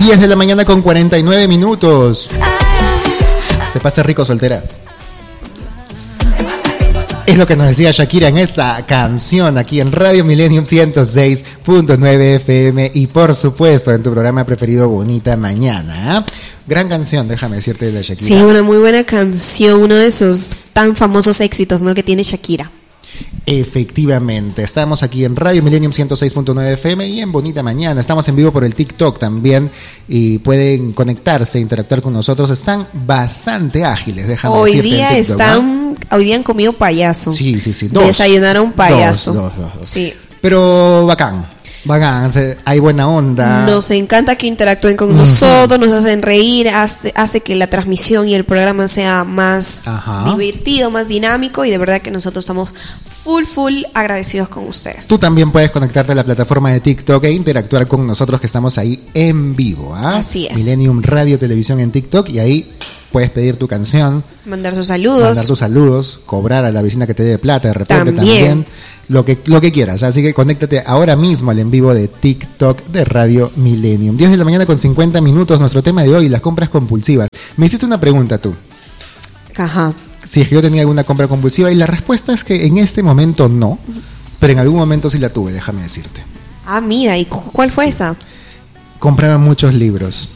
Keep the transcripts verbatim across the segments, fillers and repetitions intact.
diez de la mañana con cuarenta y nueve minutos. Se pasa rico soltera. Es lo que nos decía Shakira en esta canción aquí en Radio Millennium ciento seis punto nueve F M y por supuesto en tu programa preferido Bonita Mañana. Gran canción, déjame decirte, de Shakira. Sí, una muy buena canción, uno de esos tan famosos éxitos, ¿no?, que tiene Shakira. Efectivamente, estamos aquí en Radio Millennium ciento seis punto nueve F M y en Bonita Mañana. Estamos en vivo por el TikTok también y pueden conectarse, interactuar con nosotros. Están bastante ágiles, déjame hoy decirte. Día en TikTok, están, ¿no? Hoy día han comido payaso. Sí, sí, sí. Dos. Desayunaron payaso. Dos, dos, dos, dos. Sí. Pero bacán. Bacán, hay buena onda. Nos encanta que interactúen con uh-huh. nosotros, nos hacen reír, hace, hace que la transmisión y el programa sea más Ajá. divertido, más dinámico y de verdad que nosotros estamos full, full agradecidos con ustedes. Tú también puedes conectarte a la plataforma de TikTok e interactuar con nosotros que estamos ahí en vivo. ¿eh? Así es. Millennium Radio Televisión en TikTok y ahí puedes pedir tu canción. Mandar sus saludos. Mandar tus saludos, cobrar a la vecina que te dé plata de repente también. también lo que, lo que quieras. Así que conéctate ahora mismo al en vivo de TikTok de Radio Millennium. diez de la mañana con cincuenta minutos. Nuestro tema de hoy, las compras compulsivas. Me hiciste una pregunta tú. Ajá. Si es que yo tenía alguna compra compulsiva y la respuesta es que en este momento no, pero en algún momento sí la tuve, déjame decirte. Ah, mira, ¿y cuál fue sí. esa? Compraba muchos libros.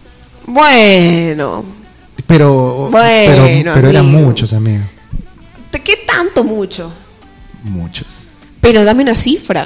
Bueno. Pero, bueno, pero, pero eran muchos, amigo. ¿De qué tanto mucho? Muchos. Pero dame una cifra.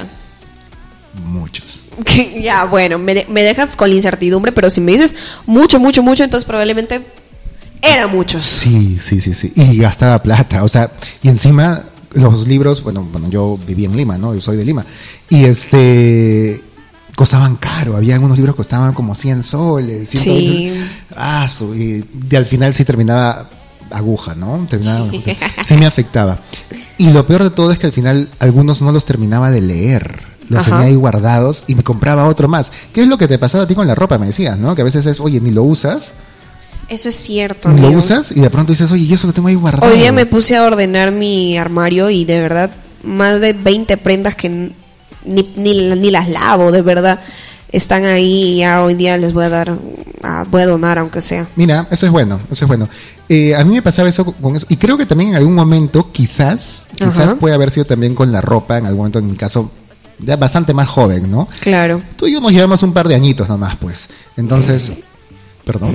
Muchos. Ya, bueno, me, me dejas con la incertidumbre, pero si me dices mucho, mucho, mucho, entonces probablemente eran muchos. Sí, sí, sí, sí. Y gastaba plata, o sea, y encima los libros, bueno, bueno, yo viví en Lima, ¿no? Yo soy de Lima. Y este costaban caro, había algunos libros que costaban como cien soles, ciento veinte. Sí. Ah, su, y, y al final sí terminaba aguja, ¿no? Terminaba, o sea, sí me afectaba. Y lo peor de todo es que al final algunos no los terminaba de leer. Los Ajá. tenía ahí guardados y me compraba otro más. ¿Qué es lo que te pasaba a ti con la ropa? Me decías, ¿no? Que a veces es, oye, ni lo usas. Eso es cierto. Ni amigo. lo usas y de pronto dices, oye, ¿y eso lo tengo ahí guardado? Hoy día me puse a ordenar mi armario y de verdad más de veinte prendas que ni, ni, ni las lavo, de verdad. Están ahí y ya hoy día les voy a dar, a, voy a donar aunque sea. Mira, eso es bueno, eso es bueno. Eh, a mí me pasaba eso con eso y creo que también en algún momento, quizás, quizás Ajá. puede haber sido también con la ropa, en algún momento en mi caso, ya bastante más joven, ¿no? Claro. Tú y yo nos llevamos un par de añitos nomás, pues. Entonces, perdón.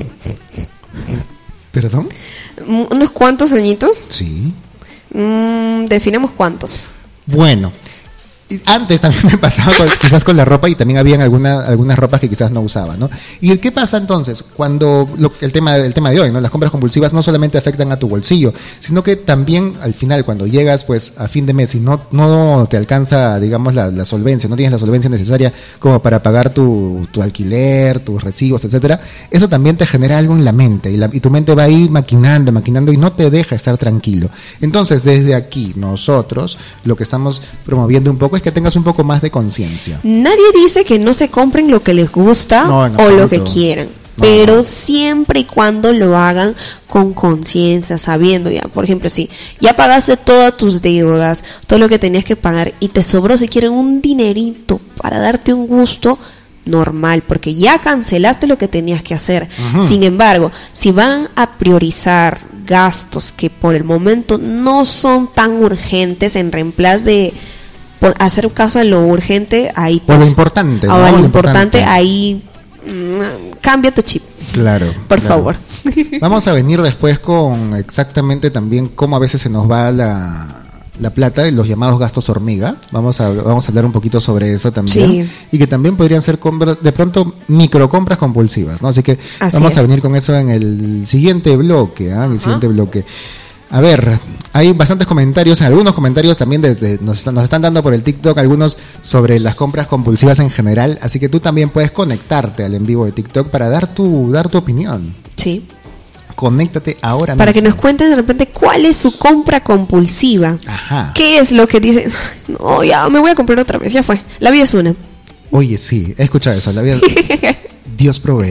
¿Perdón? ¿Unos cuantos añitos? Sí. Mm, definamos cuántos. Bueno. Antes también me pasaba con, quizás con la ropa y también habían alguna, algunas ropas que quizás no usaba, ¿no? ¿Y qué pasa entonces? Cuando lo, el tema el tema de hoy, ¿no? Las compras compulsivas no solamente afectan a tu bolsillo, sino que también al final cuando llegas pues a fin de mes y no, no te alcanza, digamos, la, la solvencia, no tienes la solvencia necesaria como para pagar tu, tu alquiler, tus recibos, etcétera, eso también te genera algo en la mente y, la, y tu mente va a ir maquinando, maquinando y no te deja estar tranquilo. Entonces, desde aquí, nosotros lo que estamos promoviendo un poco es que tengas un poco más de conciencia. Nadie dice que no se compren lo que les gusta no, o lo que quieran, no, pero no. siempre y cuando lo hagan con conciencia, sabiendo ya, por ejemplo, si ya pagaste todas tus deudas, todo lo que tenías que pagar y te sobró si quieren un dinerito para darte un gusto, normal, porque ya cancelaste lo que tenías que hacer. Uh-huh. Sin embargo, si van a priorizar gastos que por el momento no son tan urgentes en reemplazo de por hacer caso a lo urgente, ahí pues, por lo importante, a ¿no? lo lo importante, importante ahí mmm, cambia tu chip. Claro. Por claro. favor. Vamos a venir después con exactamente también cómo a veces se nos va la la plata, los llamados gastos hormiga. Vamos a vamos a hablar un poquito sobre eso también. Sí. Y que también podrían ser compras, de pronto microcompras compulsivas, ¿no? Así que Así vamos es. a venir con eso en el siguiente bloque, ¿eh? En el siguiente bloque. A ver, hay bastantes comentarios, algunos comentarios también de, de, nos, están, nos están dando por el TikTok, algunos sobre las compras compulsivas en general, así que tú también puedes conectarte al en vivo de TikTok para dar tu, dar tu opinión. Sí. Conéctate ahora mismo. Para que nos cuentes de repente cuál es su compra compulsiva. Ajá. ¿Qué es lo que dicen? No, ya me voy a comprar otra vez, ya fue. La vida es una. Oye, sí, he escuchado eso, la vida... Dios proveerá.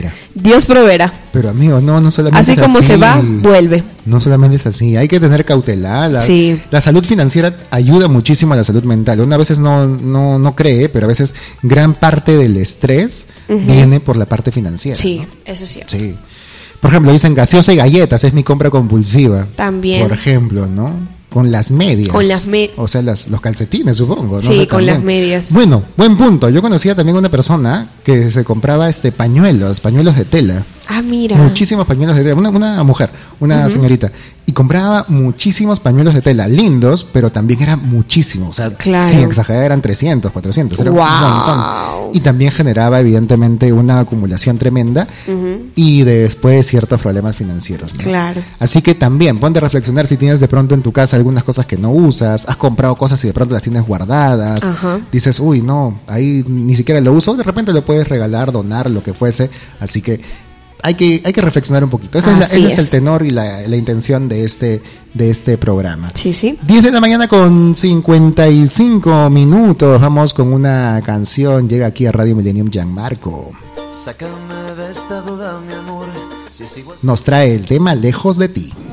Dios proveerá. Pero amigo, no, no solamente así es como así. se va, vuelve. No solamente es así, hay que tener cautela. La, sí. la salud financiera ayuda muchísimo a la salud mental. Una a veces no, no, no cree, pero a veces gran parte del estrés uh-huh. viene por la parte financiera. Sí, ¿no? eso es cierto. Sí. Por ejemplo, dicen gaseosa y galletas, es mi compra compulsiva. También. Por ejemplo, ¿no? Con las medias. Con las medias. O sea, las, los calcetines, supongo. ¿no? Sí, o sea, con también. las medias. Bueno, buen punto. Yo conocía también a una persona que se compraba este pañuelos, pañuelos de tela. Ah, mira. Muchísimos pañuelos de tela. Una, una mujer, una uh-huh. señorita. Y compraba muchísimos pañuelos de tela, lindos, pero también era muchísimo. O sea, claro. sin exagerar, eran trescientos, cuatrocientos. Era wow. un montón. Y también generaba, evidentemente, una acumulación tremenda uh-huh. y después ciertos problemas financieros, ¿no? Claro. Así que también, ponte a reflexionar si tienes de pronto en tu casa algunas cosas que no usas, has comprado cosas y de pronto las tienes guardadas. Uh-huh. Dices, uy, no, ahí ni siquiera lo uso. De repente lo puedes regalar, donar, lo que fuese. Así que Hay que, hay que reflexionar un poquito. Ese, es, la, ese es. es el tenor y la, la intención de este, de este programa. Sí, sí. diez de la mañana con cincuenta y cinco minutos. Vamos con una canción. Llega aquí a Radio Millennium Gianmarco. Sácame de esta duda, mi amor. Si es igual... Nos trae el tema Lejos de ti.